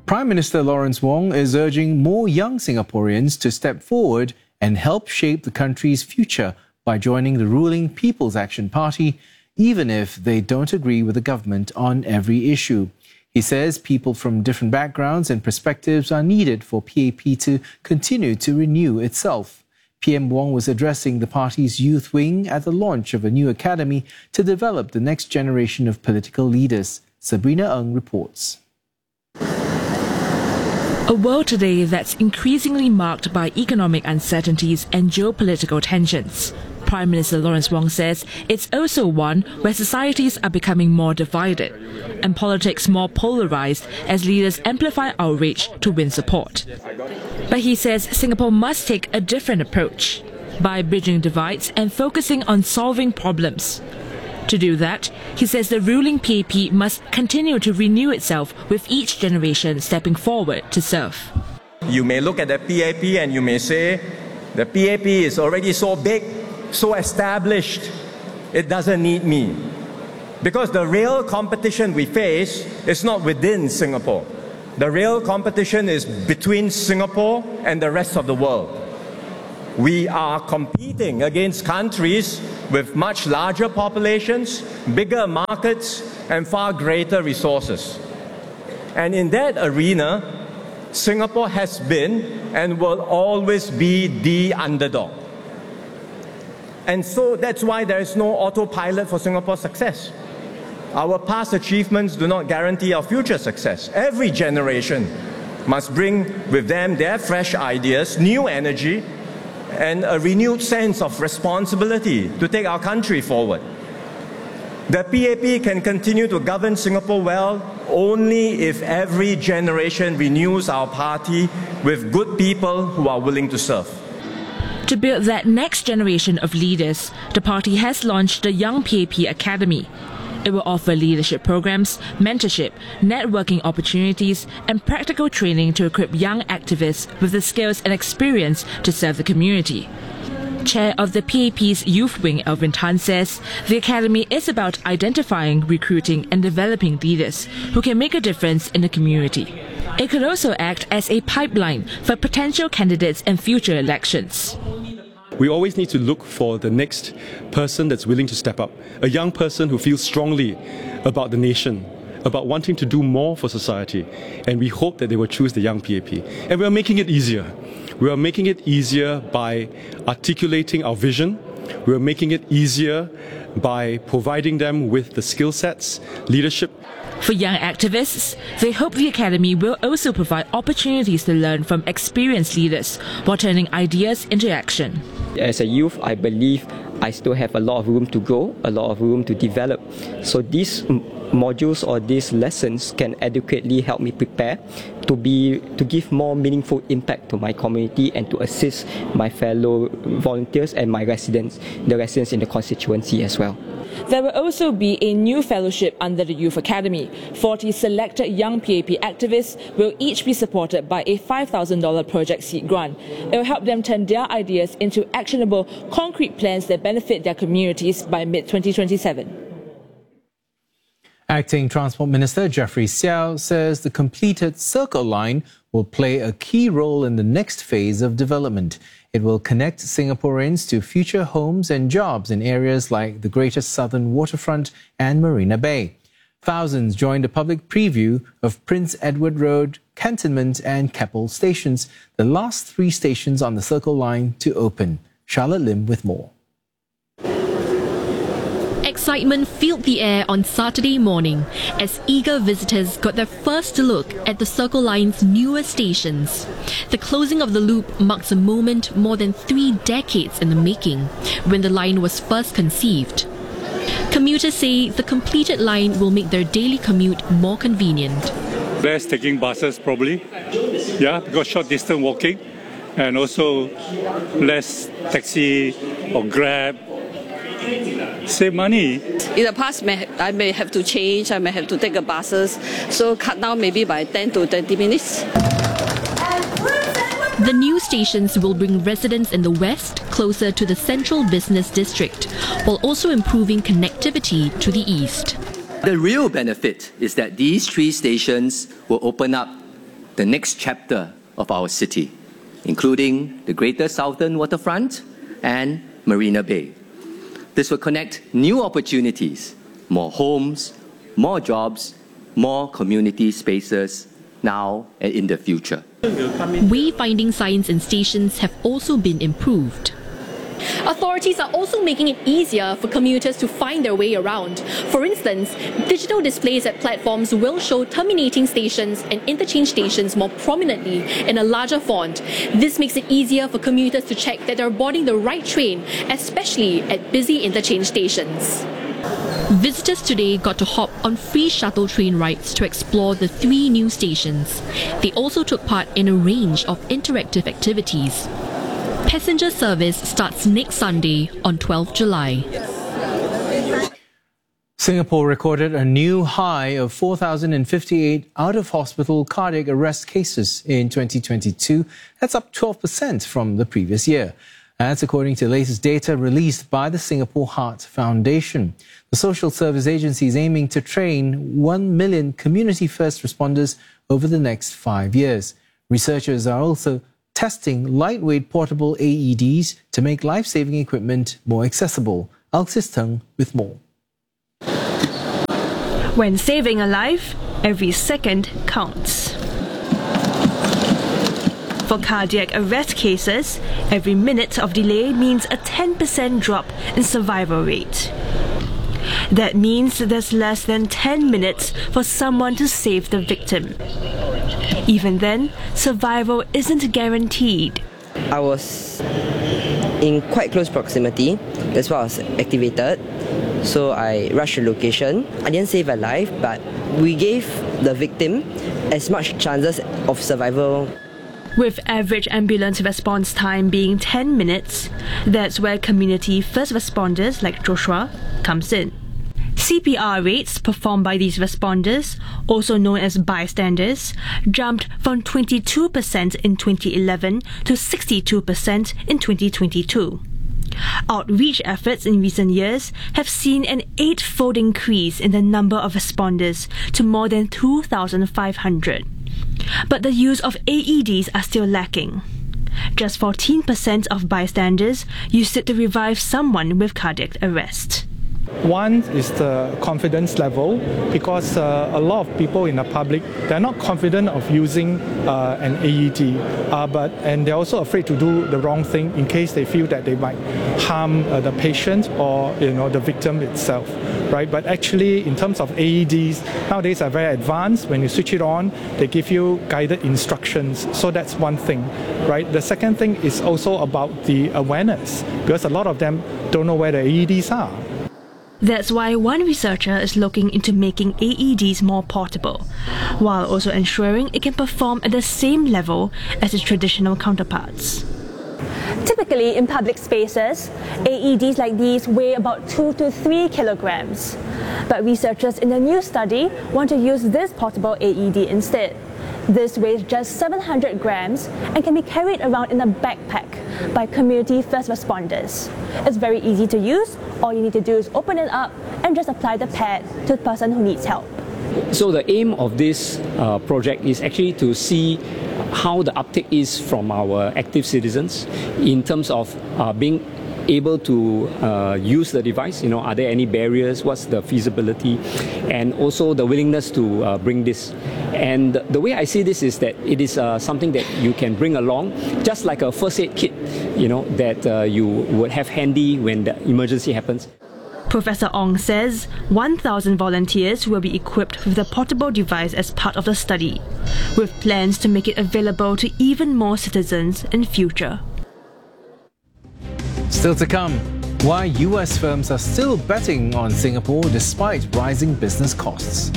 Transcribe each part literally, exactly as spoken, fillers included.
Prime Minister Lawrence Wong is urging more young Singaporeans to step forward and help shape the country's future by joining the ruling People's Action Party, even if they don't agree with the government on every issue. He says people from different backgrounds and perspectives are needed for P A P to continue to renew itself. P M Wong was addressing the party's youth wing at the launch of a new academy to develop the next generation of political leaders. Sabrina Ng reports. A world today that's increasingly marked by economic uncertainties and geopolitical tensions. Prime Minister Lawrence Wong says it's also one where societies are becoming more divided and politics more polarized as leaders amplify outrage to win support. But he says Singapore must take a different approach by bridging divides and focusing on solving problems. To do that, he says the ruling P A P must continue to renew itself with each generation stepping forward to serve. You may look at the P A P and you may say, the P A P is already so big, so established, it doesn't need me. Because the real competition we face is not within Singapore. The real competition is between Singapore and the rest of the world. We are competing against countries with much larger populations, bigger markets, and far greater resources. And in that arena, Singapore has been and will always be the underdog. And so that's why there is no autopilot for Singapore's success. Our past achievements do not guarantee our future success. Every generation must bring with them their fresh ideas, new energy, and a renewed sense of responsibility to take our country forward. The P A P can continue to govern Singapore well only if every generation renews our party with good people who are willing to serve. To build that next generation of leaders, the party has launched the Young P A P Academy. It will offer leadership programs, mentorship, networking opportunities, and practical training to equip young activists with the skills and experience to serve the community. Chair of the P A P's Youth Wing, Elvin Tan, says the academy is about identifying, recruiting, and developing leaders who can make a difference in the community. It could also act as a pipeline for potential candidates in future elections. We always need to look for the next person that's willing to step up, a young person who feels strongly about the nation, about wanting to do more for society, and we hope that they will choose the Young P A P. And we are making it easier. We are making it easier by articulating our vision. We are making it easier by providing them with the skill sets, leadership. For young activists, they hope the academy will also provide opportunities to learn from experienced leaders while turning ideas into action. As a youth, I believe I still have a lot of room to grow, a lot of room to develop. So these modules or these lessons can adequately help me prepare to be to give more meaningful impact to my community and to assist my fellow volunteers and my residents, the residents in the constituency as well. There will also be a new fellowship under the Youth Academy. forty selected young P A P activists will each be supported by a five thousand dollars project seed grant. It will help them turn their ideas into actionable, concrete plans that benefit their communities by mid twenty twenty-seven. Acting Transport Minister Jeffrey Seow says the completed Circle Line will play a key role in the next phase of development. It will connect Singaporeans to future homes and jobs in areas like the Greater Southern Waterfront and Marina Bay. Thousands joined a public preview of Prince Edward Road, Cantonment and Keppel stations, the last three stations on the Circle Line to open. Charlotte Lim with more. Excitement filled the air on Saturday morning as eager visitors got their first look at the Circle Line's newer stations. The closing of the loop marks a moment more than three decades in the making, when the line was first conceived. Commuters say the completed line will make their daily commute more convenient. Less taking buses probably, yeah, because short distance walking, and also less taxi or Grab. Save money. In the past, I may have to change, I may have to take a buses, so cut down maybe by ten to twenty minutes. The new stations will bring residents in the west closer to the central business district, while also improving connectivity to the east. The real benefit is that these three stations will open up the next chapter of our city, including the Greater Southern Waterfront and Marina Bay. This will connect new opportunities, more homes, more jobs, more community spaces now and in the future. Wayfinding signs in stations have also been improved. Authorities are also making it easier for commuters to find their way around. For instance, digital displays at platforms will show terminating stations and interchange stations more prominently in a larger font. This makes it easier for commuters to check that they're boarding the right train, especially at busy interchange stations. Visitors today got to hop on free shuttle train rides to explore the three new stations. They also took part in a range of interactive activities. Passenger service starts next Sunday on the twelfth of July. Singapore recorded a new high of four thousand fifty-eight out-of-hospital cardiac arrest cases in twenty twenty-two. That's up twelve percent from the previous year. That's according to the latest data released by the Singapore Heart Foundation. The social service agency is aiming to train one million community first responders over the next five years. Researchers are also testing lightweight portable A E Ds to make life-saving equipment more accessible. Alexis Teng with more. When saving a life, every second counts. For cardiac arrest cases, every minute of delay means a ten percent drop in survival rate. That means there's less than ten minutes for someone to save the victim. Even then, survival isn't guaranteed. I was in quite close proximity. That's why I was activated. So I rushed the location. I didn't save a life, but we gave the victim as much chances of survival. With average ambulance response time being ten minutes, that's where community first responders like Joshua comes in. C P R rates performed by these responders, also known as bystanders, jumped from twenty-two percent in twenty eleven to sixty-two percent in twenty twenty-two. Outreach efforts in recent years have seen an eight-fold increase in the number of responders to more than two thousand five hundred. But the use of A E Ds are still lacking. Just fourteen percent of bystanders used it to revive someone with cardiac arrest. One is the confidence level, because uh, a lot of people in the public, they're not confident of using uh, an A E D, uh, but and they're also afraid to do the wrong thing in case they feel that they might harm uh, the patient or you know the victim itself, right? But actually, in terms of A E Ds, nowadays are very advanced. When you switch it on, they give you guided instructions. So that's one thing, right? The second thing is also about the awareness, because a lot of them don't know where the A E Ds are. That's why one researcher is looking into making A E Ds more portable, while also ensuring it can perform at the same level as its traditional counterparts. Typically, in public spaces, A E Ds like these weigh about two to three kilograms. But researchers in a new study want to use this portable A E D instead. This weighs just seven hundred grams and can be carried around in a backpack by community first responders. It's very easy to use. All you need to do is open it up and just apply the pad to the person who needs help. So the aim of this uh, project is actually to see how the uptake is from our active citizens in terms of uh, being able to uh, use the device. You know, are there any barriers? What's the feasibility? And also the willingness to uh, bring this. And the way I see this is that it is uh, something that you can bring along, just like a first aid kit, you know, that uh, you would have handy when the emergency happens. Professor Ong says one thousand volunteers will be equipped with the portable device as part of the study, with plans to make it available to even more citizens in future. Still to come, why U S firms are still betting on Singapore despite rising business costs.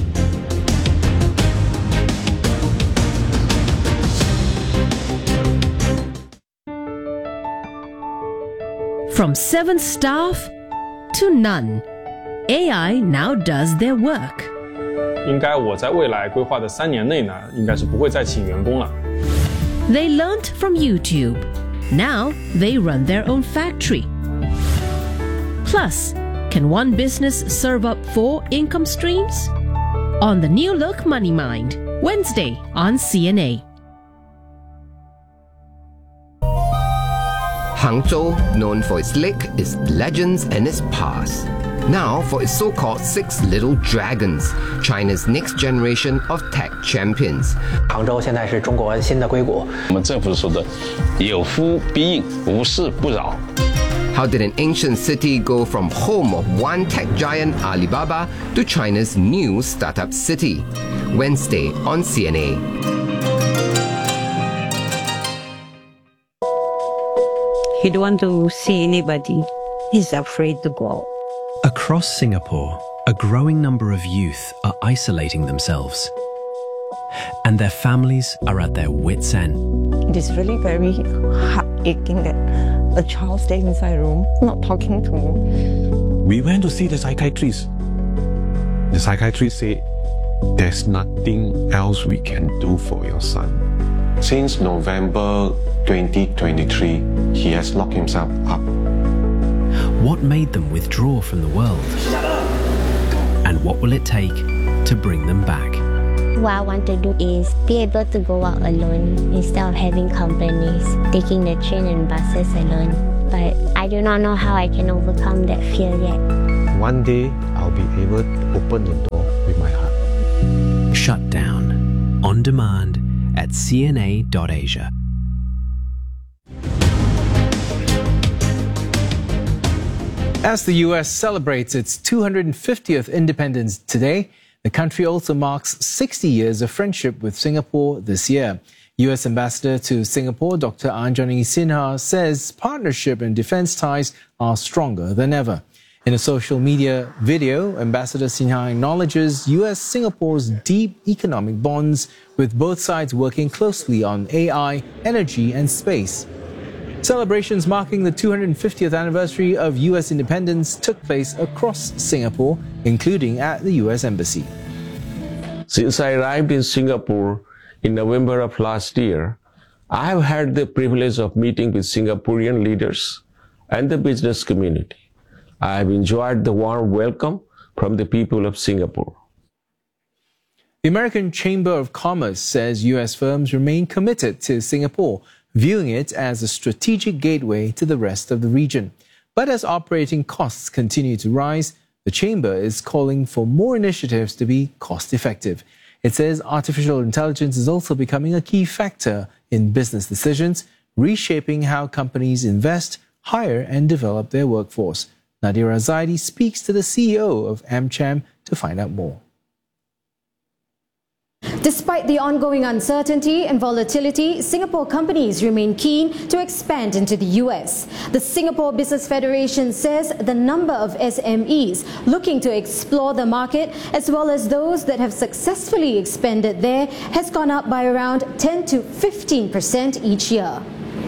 From seven staff to none, A I now does their work. 应该我在未来规划的三年内呢，应该是不会再请员工了。 They learnt from YouTube. Now they run their own factory. Plus, can one business serve up four income streams? On the New Look Money Mind, Wednesday on C N A. Hangzhou, known for its lake, its legends and its past. Now for its so-called Six Little Dragons, China's next generation of tech champions. 杭州现在是中国新的硅谷。 我们政府说的有夫必应，无事不扰。 How did an ancient city go from home of one tech giant Alibaba to China's new startup city? Wednesday on C N A. He don't want to see anybody. He's afraid to go out. Across Singapore, a growing number of youth are isolating themselves. And their families are at their wits' end. It is really very heart-aching that a child stays inside a room, not talking to him. We went to see the psychiatrist. The psychiatrist said, there's nothing else we can do for your son. Since November twenty twenty-three, he has locked himself up. What made them withdraw from the world? And what will it take to bring them back? What I want to do is be able to go out alone instead of having companies, taking the train and buses alone. But I do not know how I can overcome that fear yet. One day, I'll be able to open the door with my heart. Shut Down. On demand at c n a dot asia. As the U S celebrates its two hundred fiftieth independence today, the country also marks sixty years of friendship with Singapore this year. U S Ambassador to Singapore, Doctor Anjani Sinha, says partnership and defense ties are stronger than ever. In a social media video, Ambassador Sinha acknowledges U S-Singapore's deep economic bonds, with both sides working closely on A I, energy and space. Celebrations marking the two hundred fiftieth anniversary of U S independence took place across Singapore, including at the U S Embassy. Since I arrived in Singapore in November of last year, I have had the privilege of meeting with Singaporean leaders and the business community. I have enjoyed the warm welcome from the people of Singapore. The American Chamber of Commerce says U S firms remain committed to Singapore, viewing it as a strategic gateway to the rest of the region. But as operating costs continue to rise, the Chamber is calling for more initiatives to be cost-effective. It says artificial intelligence is also becoming a key factor in business decisions, reshaping how companies invest, hire and develop their workforce. Nadira Zaidi speaks to the C E O of AmCham to find out more. Despite the ongoing uncertainty and volatility, Singapore companies remain keen to expand into the U S. The Singapore Business Federation says the number of S M Es looking to explore the market, as well as those that have successfully expanded there, has gone up by around ten to fifteen percent each year.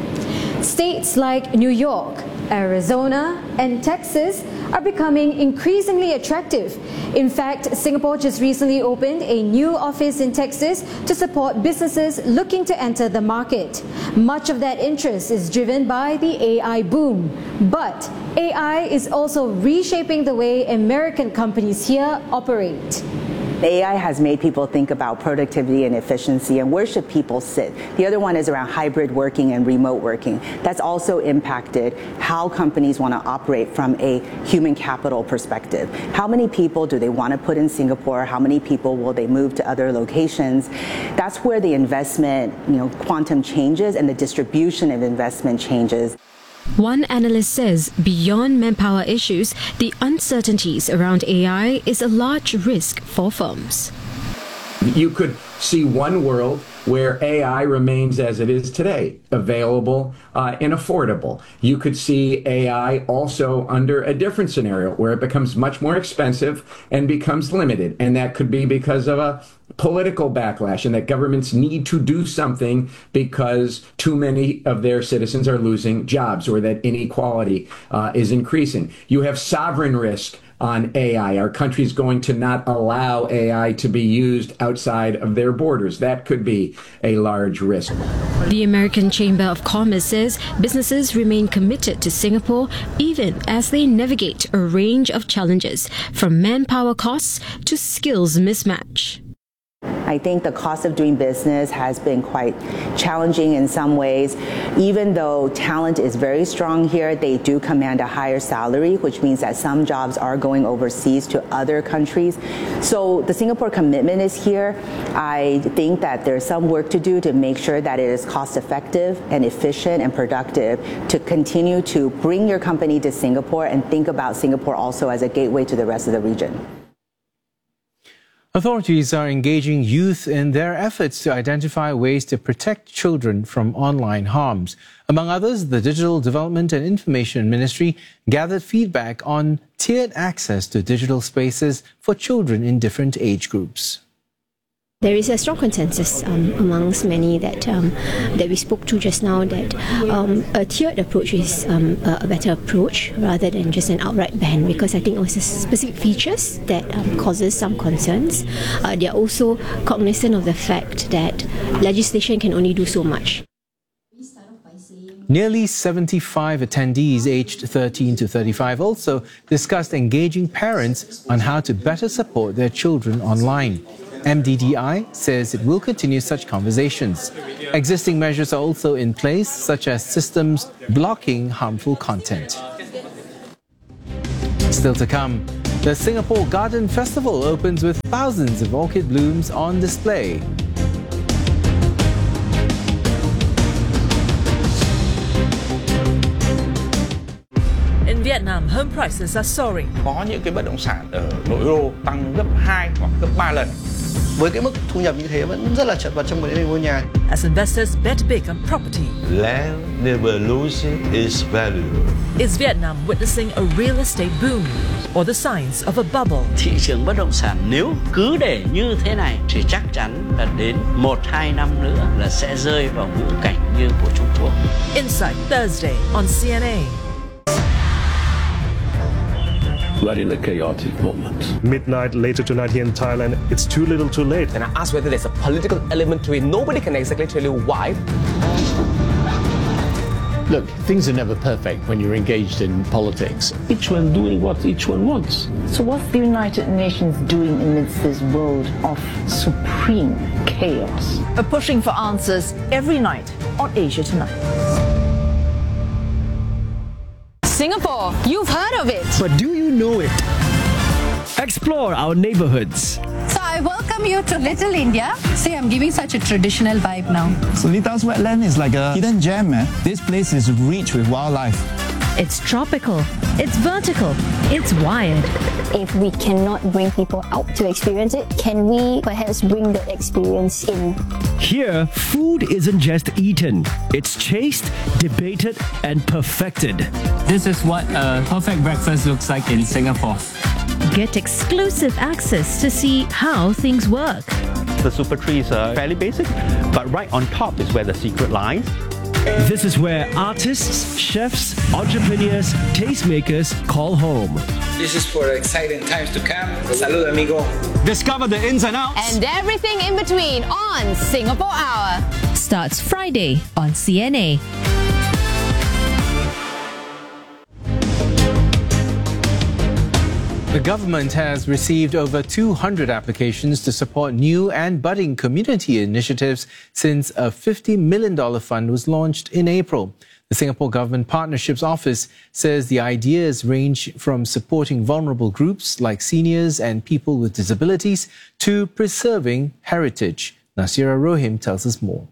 States like New York, Arizona and Texas are becoming increasingly attractive. In fact, Singapore just recently opened a new office in Texas to support businesses looking to enter the market. Much of that interest is driven by the A I boom. But A I is also reshaping the way American companies here operate. A I has made people think about productivity and efficiency and where should people sit. The other one is around hybrid working and remote working. That's also impacted how companies want to operate from a human capital perspective. How many people do they want to put in Singapore? How many people will they move to other locations? That's where the investment, you know, quantum changes and the distribution of investment changes. One analyst says beyond manpower issues, the uncertainties around A I is a large risk for firms. You could see one world where A I remains as it is today, available uh, and affordable. You could see A I also under a different scenario where it becomes much more expensive and becomes limited. And that could be because of a political backlash and that governments need to do something because too many of their citizens are losing jobs or that inequality uh, is increasing. You have sovereign risk on A I. Our country's going to not allow A I to be used outside of their borders. That could be a large risk. The American Chamber of Commerce says businesses remain committed to Singapore even as they navigate a range of challenges, from manpower costs to skills mismatch. I think the cost of doing business has been quite challenging in some ways. Even though talent is very strong here, they do command a higher salary, which means that some jobs are going overseas to other countries. So the Singapore commitment is here. I think that there's some work to do to make sure that it is cost effective and efficient and productive to continue to bring your company to Singapore and think about Singapore also as a gateway to the rest of the region. Authorities are engaging youth in their efforts to identify ways to protect children from online harms. Among others, the Digital Development and Information Ministry gathered feedback on tiered access to digital spaces for children in different age groups. There is a strong consensus um, amongst many that um, that we spoke to just now that um, a tiered approach is um, a better approach rather than just an outright ban, because I think it was specific features that um, causes some concerns. Uh, they are also cognizant of the fact that legislation can only do so much. Nearly seventy-five attendees aged thirteen to thirty-five also discussed engaging parents on how to better support their children online. M D D I says it will continue such conversations. Existing measures are also in place, such as systems blocking harmful content. Still to come, the Singapore Garden Festival opens with thousands of orchid blooms on display. In Vietnam, home prices are soaring. Có những cái bất động sản ở nội đô tăng gấp hai hoặc gấp ba lần. Với cái mức thu nhập như thế vẫn rất là chật vật trong một mua nhà. As investors bet big on property, land never loses its value. Is Vietnam witnessing a real estate boom or the signs of a bubble? Thị trường bất động sản nếu cứ để như thế này thì chắc chắn là đến một hai năm nữa là sẽ rơi vào ngũ cảnh như của Trung Quốc. Insight Thursday on C N A. We're in a chaotic moment. Midnight later tonight here in Thailand, it's too little too late. And I asked whether there's a political element to it. Nobody can exactly tell you why. Look, things are never perfect when you're engaged in politics. Each one doing what each one wants. So what's the United Nations doing amidst this world of supreme chaos? We're pushing for answers every night on Asia Tonight. Singapore, you've heard of it. But do you know it? Explore our neighborhoods. So I welcome you to Little India. See, I'm giving such a traditional vibe now. Sunitas Wetland is like a hidden gem, man. This place is rich with wildlife. It's tropical, it's vertical, it's wired. If we cannot bring people out to experience it, can we perhaps bring the experience in? Here, food isn't just eaten. It's chased, debated, and perfected. This is what a perfect breakfast looks like in Singapore. Get exclusive access to see how things work. The super trees are fairly basic, but right on top is where the secret lies. This is where artists, chefs, entrepreneurs, tastemakers call home. This is for exciting times to come. Salud, amigo. Discover the ins and outs. And everything in between on Singapore Hour. Starts Friday on C N A. The government has received over two hundred applications to support new and budding community initiatives since a fifty million dollars fund was launched in April. The Singapore Government Partnerships Office says the ideas range from supporting vulnerable groups like seniors and people with disabilities to preserving heritage. Nasira Rohim tells us more.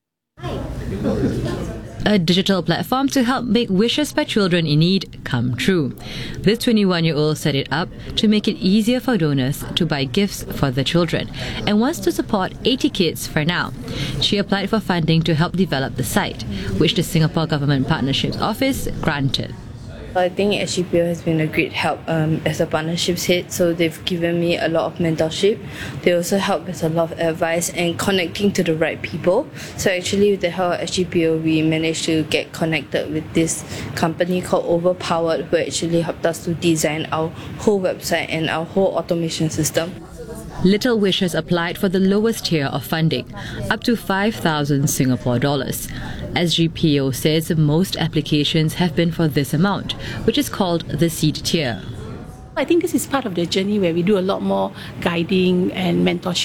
A digital platform to help make wishes by children in need come true. This twenty-one-year-old set it up to make it easier for donors to buy gifts for their children and wants to support eighty kids for now. She applied for funding to help develop the site, which the Singapore Government Partnerships Office granted. I think S G P O has been a great help um, as a partnerships head, so they've given me a lot of mentorship. They also help with a lot of advice and connecting to the right people. So actually with the help of S G P O, we managed to get connected with this company called Overpowered, who actually helped us to design our whole website and our whole automation system. Little Wishes applied for the lowest tier of funding, up to five thousand Singapore dollars. S G P O says most applications have been for this amount, which is called the seed tier. I think this is part of the journey where we do a lot more guiding and mentorship.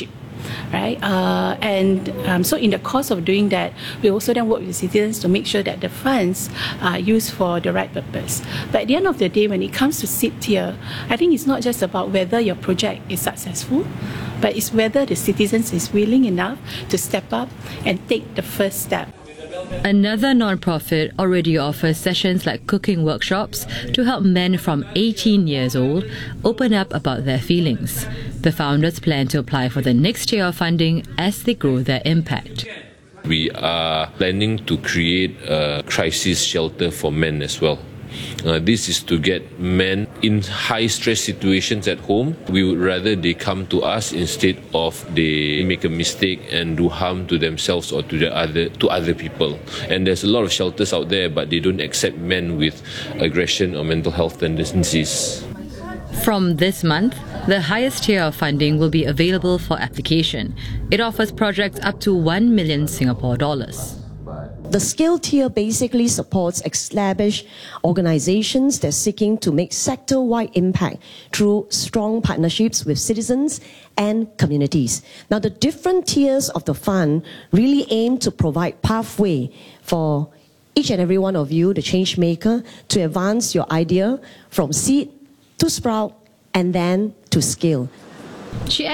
right? Uh, and um, so in the course of doing that, we also then work with citizens to make sure that the funds are used for the right purpose. But at the end of the day, when it comes to seed tier, I think it's not just about whether your project is successful, but it's whether the citizens is willing enough to step up and take the first step. Another non-profit already offers sessions like cooking workshops to help men from eighteen years old open up about their feelings. The founders plan to apply for the next tier of funding as they grow their impact. We are planning to create a crisis shelter for men as well. Uh, this is to get men in high-stress situations at home. We would rather they come to us instead of they make a mistake and do harm to themselves or to the other to other people. And there's a lot of shelters out there, but they don't accept men with aggression or mental health tendencies. From this month, the highest tier of funding will be available for application. It offers projects up to one million Singapore dollars. The scale tier basically supports established organizations that are seeking to make sector-wide impact through strong partnerships with citizens and communities. Now, the different tiers of the fund really aim to provide pathway for each and every one of you, the change maker, to advance your idea from seed to sprout and then to scale. She